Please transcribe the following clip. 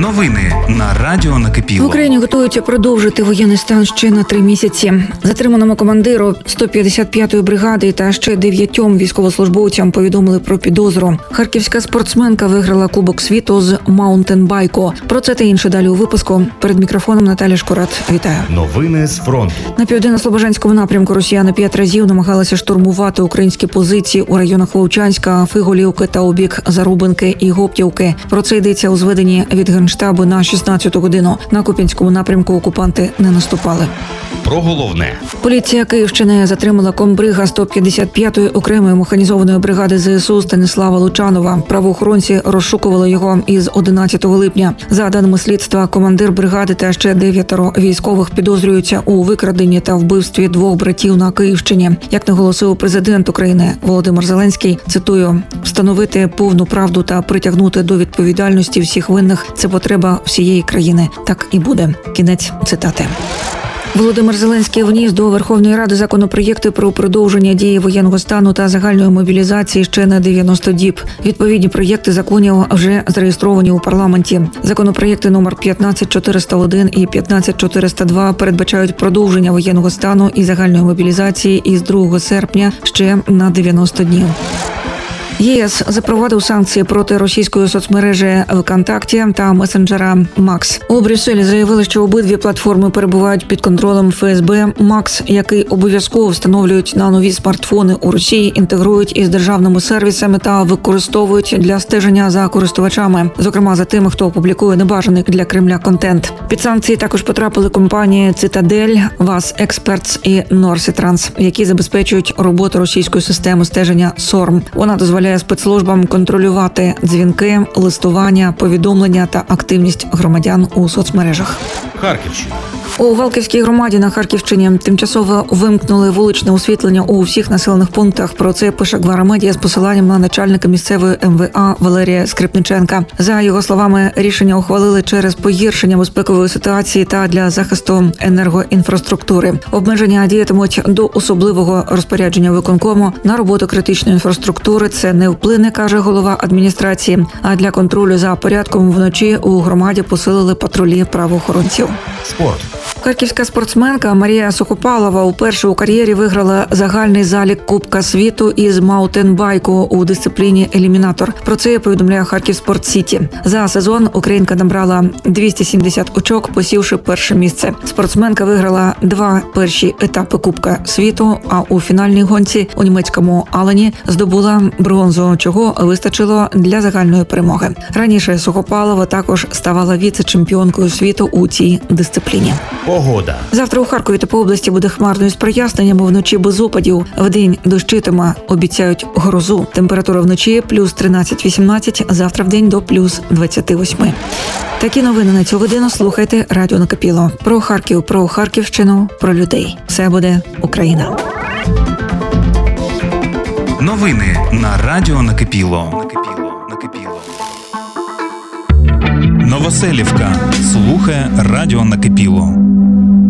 Новини на Радіо Накипіло. В Україні готуються продовжити воєнний стан ще на 3 місяці. Затриманому командиру 155-ї бригади та ще 9 військовослужбовцям повідомили про підозру. Харківська спортсменка виграла Кубок світу з маунтенбайку. Про це та інше далі у випуску. Перед мікрофоном Наталя Шкурат. Вітаю. Новини з фронту. На південно-слобожанському напрямку росіяни 5 разів намагалися штурмувати українські позиції у районах Вовчанська, Фиголівки та у бік Зарубинки і Гоптівки. Про це йдеться у зведенні від Генштабу на 16-ту годину. На Куп'янському напрямку окупанти не наступали. Про головне. Поліція Київщини затримала комбрига 155-ї окремої механізованої бригади ЗСУ Станіслава Лучанова. Правоохоронці розшукували його із 11 липня. За даними слідства, командир бригади та ще 9 військових підозрюються у викраденні та вбивстві 2 братів на Київщині. Як наголосив президент України Володимир Зеленський, цитую, «Встановити повну правду та притягнути до відповідальності всіх винних – це потреба всієї країни. Так і буде». Кінець цитати. Володимир Зеленський вніс до Верховної Ради законопроєкти про продовження дії воєнного стану та загальної мобілізації ще на 90 діб. Відповідні проєкти законів вже зареєстровані у парламенті. Законопроєкти номер 15401 і 15402 передбачають продовження воєнного стану і загальної мобілізації із 2 серпня ще на 90 днів. ЄС запровадив санкції проти російської соцмережі ВКонтакті та месенджера Макс. У Брюсселі заявили, що обидві платформи перебувають під контролем ФСБ. Макс, який обов'язково встановлюють на нові смартфони у Росії, інтегрують із державними сервісами та використовують для стеження за користувачами, зокрема за тими, хто опублікує небажаний для Кремля контент. Під санкції також потрапили компанії «Цитадель», «ВАС Експертс» і «Норсітранс», які забезпечують роботу російської системи стеження СОРМ. Вона дозволяє спецслужбам контролювати дзвінки, листування, повідомлення та активність громадян у соцмережах. Харківщина. У Валківській громаді на Харківщині тимчасово вимкнули вуличне освітлення у всіх населених пунктах. Про це пише Гвара Медіа з посиланням на начальника місцевої МВА Валерія Скрипниченка. За його словами, рішення ухвалили через погіршення безпекової ситуації та для захисту енергоінфраструктури. Обмеження діятимуть до особливого розпорядження виконкому на роботу критичної інфраструктури. Це не вплине, каже голова адміністрації. А для контролю за порядком вночі у громаді посилили патрулі правоохоронців. Спорт. Харківська спортсменка Марія Сухопалова уперше у кар'єрі виграла загальний залік Кубка світу із маунтенбайку у дисципліні елімінатор. Про це повідомляє Харків Спорт Сіті. За сезон українка набрала 270 очок, посівши перше місце. Спортсменка виграла 2 перші етапи Кубка світу, а у фінальній гонці у німецькому Алені здобула бронзу, чого вистачило для загальної перемоги. Раніше Сухопалова також ставала віце-чемпіонкою світу у цій дисципліні. Погода. Завтра у Харкові та по області буде хмарною з проясненнями, вночі без опадів. Вдень дощитиме, обіцяють грозу. Температура вночі плюс 13-18, завтра вдень до плюс 28. Такі новини на цю годину слухайте Радіо Накипіло. Про Харків, про Харківщину, про людей. Все буде Україна. Новини на Радіо Накипіло. Новоселівка. Слухає Радіо Накипіло.